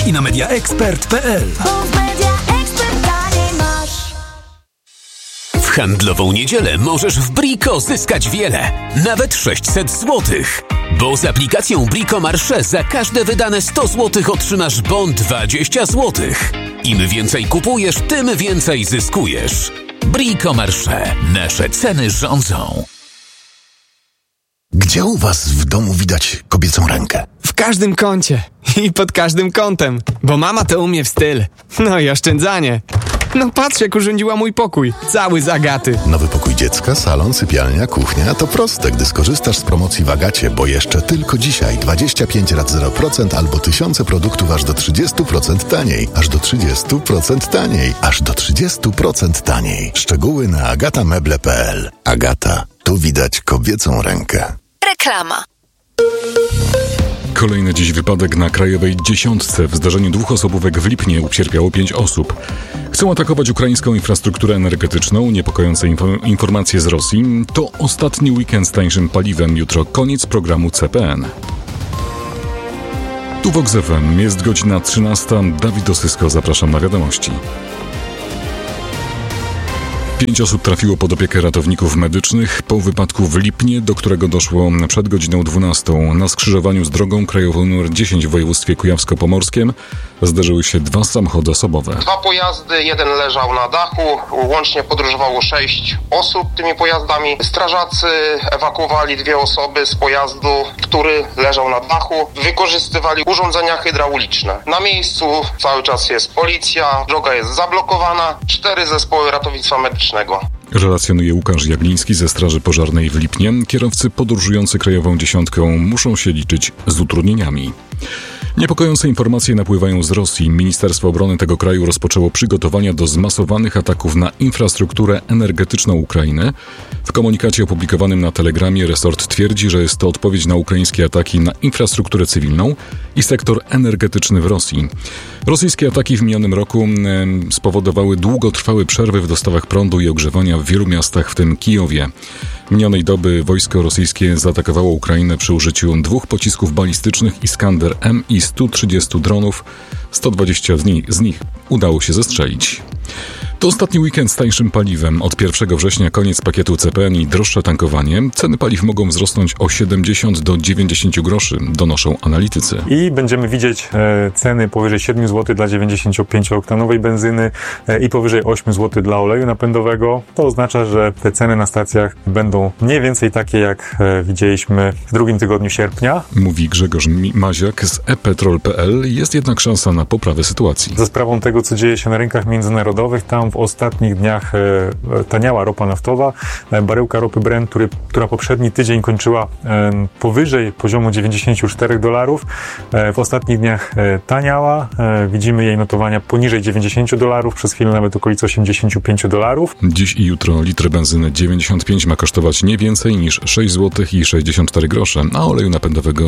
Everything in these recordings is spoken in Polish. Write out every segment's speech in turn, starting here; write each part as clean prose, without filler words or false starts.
i na mediaexpert.pl. W handlową niedzielę możesz w Brico zyskać wiele, nawet 600 zł. Bo z aplikacją Brico Marché za każde wydane 100 zł otrzymasz bon 20 zł. Im więcej kupujesz, tym więcej zyskujesz. Brico Marché. Nasze ceny rządzą. Gdzie u was w domu widać kobiecą rękę? W każdym kącie i pod każdym kątem, bo mama to umie w styl. No i oszczędzanie. No patrz, jak urządziła mój pokój. Cały z Agaty. Nowy pokój dziecka, salon, sypialnia, kuchnia to proste, gdy skorzystasz z promocji w Agacie, bo jeszcze tylko dzisiaj 25 rat 0% albo tysiące produktów aż do 30% taniej. Aż do 30% taniej. Aż do 30% taniej. Szczegóły na agatameble.pl. Agata. Tu widać kobiecą rękę. Reklama. Kolejny dziś wypadek na krajowej dziesiątce. W zdarzeniu 2 osobówek w Lipnie ucierpiało 5 osób. Chcą atakować ukraińską infrastrukturę energetyczną. Niepokojące informacje z Rosji. To ostatni weekend z tańszym paliwem. Jutro koniec programu CPN. Tu w Vox FM. Jest godzina 13. Dawid Osysko. Zapraszam na wiadomości. 5 osób trafiło pod opiekę ratowników medycznych po wypadku w Lipnie, do którego doszło przed godziną 12. Na skrzyżowaniu z drogą krajową nr 10 w województwie kujawsko-pomorskim zderzyły się 2 samochody osobowe. 2 pojazdy, jeden leżał na dachu, łącznie podróżowało 6 osób tymi pojazdami. Strażacy ewakuowali 2 osoby z pojazdu, który leżał na dachu. Wykorzystywali urządzenia hydrauliczne. Na miejscu cały czas jest policja, droga jest zablokowana, 4 zespoły ratownictwa medycznego. Relacjonuje Łukasz Jagliński ze Straży Pożarnej w Lipnie. Kierowcy podróżujący krajową dziesiątką muszą się liczyć z utrudnieniami. Niepokojące informacje napływają z Rosji. Ministerstwo Obrony tego kraju rozpoczęło przygotowania do zmasowanych ataków na infrastrukturę energetyczną Ukrainy. W komunikacie opublikowanym na Telegramie resort twierdzi, że jest to odpowiedź na ukraińskie ataki na infrastrukturę cywilną i sektor energetyczny w Rosji. Rosyjskie ataki w minionym roku spowodowały długotrwałe przerwy w dostawach prądu i ogrzewania w wielu miastach, w tym Kijowie. Minionej doby wojsko rosyjskie zaatakowało Ukrainę przy użyciu 2 pocisków balistycznych Iskander-M i 130 dronów. 120 z nich udało się zestrzelić. To ostatni weekend z tańszym paliwem. Od 1 września koniec pakietu CPN i droższe tankowanie. Ceny paliw mogą wzrosnąć o 70 do 90 groszy, donoszą analitycy. I będziemy widzieć ceny powyżej 7 zł dla 95-oktanowej benzyny i powyżej 8 zł dla oleju napędowego. To oznacza, że te ceny na stacjach będą mniej więcej takie, jak widzieliśmy w drugim tygodniu sierpnia. Mówi Grzegorz Maziak z ePetrol.pl. Jest jednak szansa na poprawę sytuacji. Za sprawą tego, co dzieje się na rynkach międzynarodowych, tam w ostatnich dniach taniała ropa naftowa. Baryłka ropy Brent, która poprzedni tydzień kończyła powyżej poziomu $94. W ostatnich dniach taniała. Widzimy jej notowania poniżej $90, przez chwilę nawet okolice $85. Dziś i jutro litr benzyny 95 ma kosztować nie więcej niż 6 zł i 64 grosze, a oleju napędowego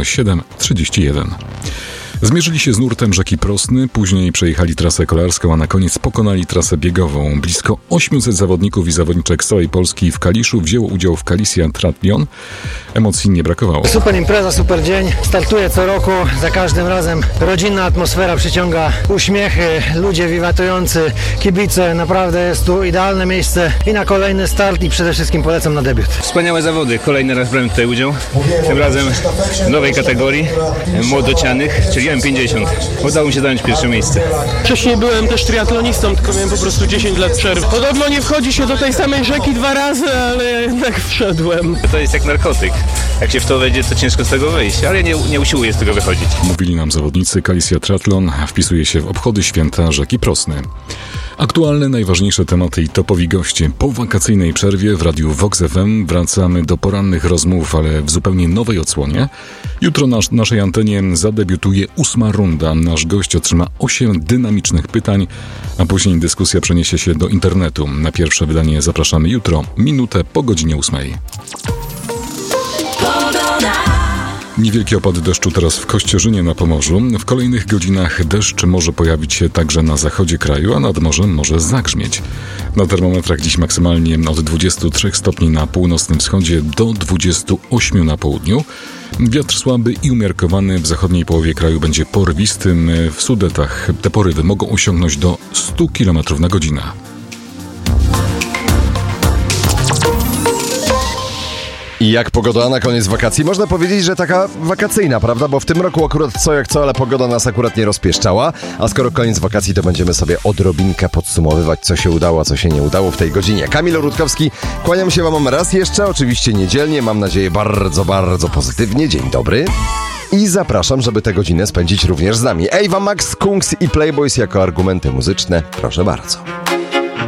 7,31. Zmierzyli się z nurtem rzeki Prosny, później przejechali trasę kolarską, a na koniec pokonali trasę biegową. Blisko 800 zawodników i zawodniczek z całej Polski w Kaliszu wzięło udział w Kalisja Triathlon. Emocji nie brakowało. Super impreza, super dzień. Startuję co roku, za każdym razem rodzinna atmosfera przyciąga uśmiechy, ludzie wiwatujący, kibice. Naprawdę jest tu idealne miejsce i na kolejny start i przede wszystkim polecam na debiut. Wspaniałe zawody. Kolejny raz brałem tutaj udział. Tym razem w nowej kategorii młodocianych, czyli M50. Udało mi się zająć pierwsze miejsce. Wcześniej byłem też triatlonistą, tylko miałem po prostu 10 lat przerwy. Podobno nie wchodzi się do tej samej rzeki 2 razy, ale jednak wszedłem. To jest jak narkotyk. Jak się w to wejdzie, to ciężko z tego wyjść, ale nie usiłuję z tego wychodzić. Mówili nam zawodnicy. Kalisja Triathlon wpisuje się w obchody święta rzeki Prosny. Aktualne, najważniejsze tematy i topowi goście. Po wakacyjnej przerwie w radiu Vox FM wracamy do porannych rozmów, ale w zupełnie nowej odsłonie. Jutro na naszej antenie zadebiutuje 8. runda. Nasz gość otrzyma 8 dynamicznych pytań, a później dyskusja przeniesie się do internetu. Na pierwsze wydanie zapraszamy jutro, minutę po godzinie 8. Niewielkie opady deszczu teraz w Kościerzynie na Pomorzu. W kolejnych godzinach deszcz może pojawić się także na zachodzie kraju, a nad morzem może zagrzmieć. Na termometrach dziś maksymalnie od 23 stopni na północnym wschodzie do 28 na południu. Wiatr słaby i umiarkowany w zachodniej połowie kraju będzie porywistym. W Sudetach te porywy mogą osiągnąć do 100 km na godzinę. I jak pogoda na koniec wakacji? Można powiedzieć, że taka wakacyjna, prawda? Bo w tym roku akurat co jak co, ale pogoda nas akurat nie rozpieszczała. A skoro koniec wakacji, to będziemy sobie odrobinkę podsumowywać, co się udało, a co się nie udało w tej godzinie. Kamil Rutkowski, kłaniam się wam raz jeszcze, oczywiście niedzielnie, mam nadzieję bardzo, bardzo pozytywnie. Dzień dobry. I zapraszam, żeby tę godzinę spędzić również z nami. Ava Max, Kungs i Playboys jako argumenty muzyczne. Proszę bardzo.